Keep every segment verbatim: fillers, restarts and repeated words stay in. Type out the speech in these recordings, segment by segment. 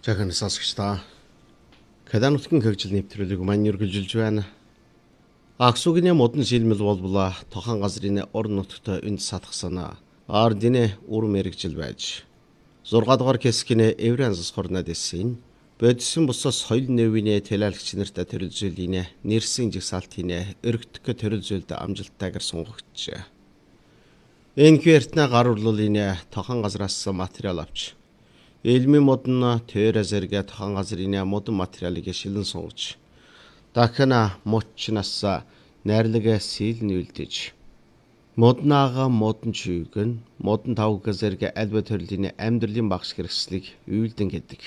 Жахан сонсогчдоо Кадан нутгийн хөгжил нэвтрүүлэг маань үргэлжилж байна. Аксугийн модон шилмэл болбола тохон газрын орон нутгад энд сатгсан ардины үр мэрэгжил байж зургаад дугаар хэсгийн Евранс хорнод эсийн бодсон бусаас соёл нэвийн тэлэлгч нартай төрөлжөлийн нэрсэн жигсаалтын өргөдөх төрөлжөлд амжилттайгаар сунгагч. Энэ квертна гар урлуулын тохон газраас материал авч Элми модон тэр зэрэг тохон газрын модон материалыг шилэн сунгаж дахина мочнаас найрлага сэлн үлдэж моднаага модон чүйгэн модон тавг зэрэг альба төрлийн амьдралын багш хэрэгслийг үйлдэн гэдэг.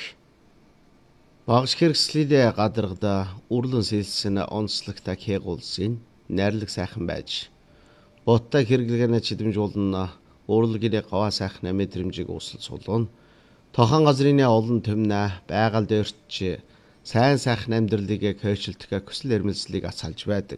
Багш хэрэгслийг гадаргада урлан сэлсэн онцлогтой хягуулсан найрлаг сайхан байж ботта хэрэглэгээ чидэмжүүлнэ урлагийн гаваа сайхан мэдрэмжийг усал сулуун тохон газрын олон төмнө байгаль дээрч сайн сайхан амьдралыг кэйшлтгэ хүсэл эрмэлзлийг асалж байдаг.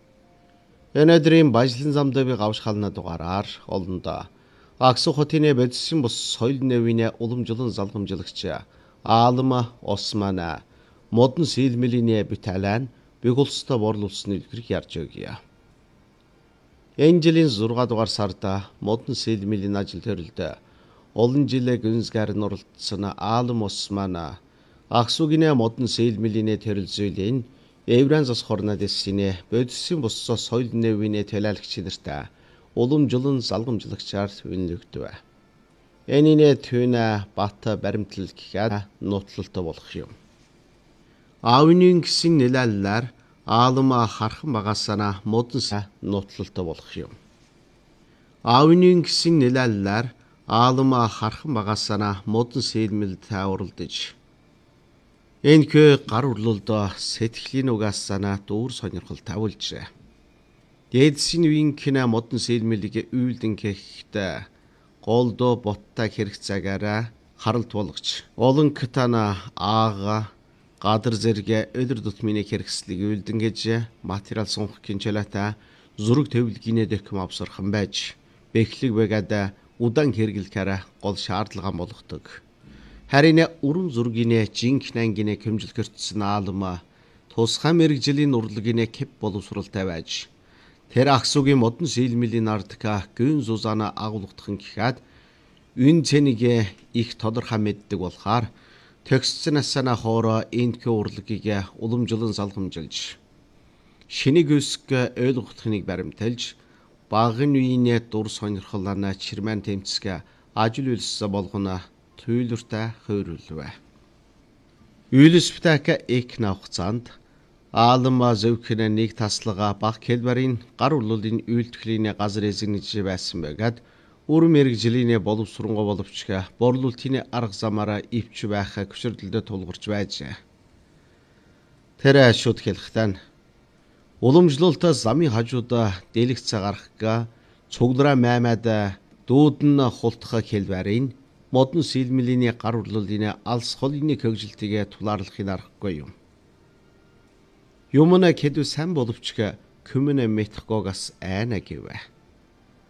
Энэ өдрийн бажлан замд би гавшхална дугаараар олондоо Аксу хотын бодсон бус соёл нэвийн уламжлан залгамжлагч Аалма Османа модон сэлмэлийн биталан бигулстай борлуулсан илгэрх ярьж өгье. Энэ жилийн зургаадугаар дугаар сард модон сэлмэлийн ажил төрөлд олон жилээ гүнзгэр нуралдсан Аалма Османа Аксугийн модон сэлмэлийн төрөлзөлийн Евранс хорнод эсийн бодсон бусса соёл нэвийн тэлэлгч нартай уламжлан залгамжлагчаар үнэлэгдэв. Энийний түүнэ бат баримтлал гэхэд нутлалтай болох юм. Аавны гисэн нэлэллэр Аалма хархан багасана модон нутлалтай болох юм. Аавны гисэн нэлэллэр Аалма хархан багасана модон сэлмэл тауралдаж энэ хөө гар урлуулдо сэтгэлийн угаасана дүүр сонирхол тавуулжээ. Дээдсийн винкна модон сэлмэлийг үйлдэн гэхдээ голдо ботта хэрэг цагаараа харалт болгож олон катана аага гадар зэрэг өдөр тутмын хэрэгслийг үйлдэн гэж материал сунгах кинчэлата зураг төвлөгийний дэкм авсархан байж бэхлэг бэгада удаан хэрэглэхээр гол шаардлага болгодог. Харин уран зургийн жинкнангины хэмжлэгэртсэн Аалма тусгай мэрэгжлийн урлагийн кеп боловсралтай байж тэр Аксугийн модон сэлмэлийн ардка гүн зузаана агуулгадхан гэхэд энэ цэнийг их тодорхой мэддэг болохоор төгсцнасана хоороо энэ хөө урлагийг уламжлан залгамжилж шинийг өсг ойлгохтхныг баримталж багын үеийн дур сонирхолоо чирмэн тэмцгээ ажил үйлс болгоно түйлэртэй хойруулвэ. Үйлсптэка эк навхцанд Аалма зөвхөн нэг таслага баг хэлбэрийн гар урлуулын үйлдэхлийн газар эзэгнэж байсан байгаад үр мэрэгжлийн боловсронгоо боловч борлуулалтын арга замаараа ивч байх хөшөрлөлдө тулгарч байжээ. Тэр шууд хэлэхдээ уламжлалт замын хажуудаа дэлгэц гарахга цуглараа маймад дүүдэн хултах хэлбэрийн модон сэлмэлийн гар урлуулын алс холны хөгжилтийг тулаарлахын аргагүй юм. Юмна кэдүү сан боловч күмэн метхгоогаас айна гэвэ.